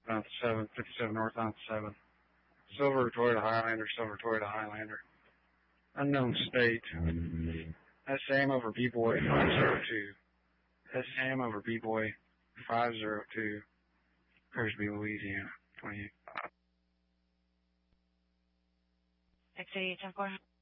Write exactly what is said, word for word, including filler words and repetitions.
South seven, fifty-seven North South seven. Silver Toyota Highlander, Silver Toyota Highlander. Unknown state. S M over B-Boy five zero two. S M over B-Boy five zero two. Crosby, Louisiana, twenty-eight five. X eighty ten four.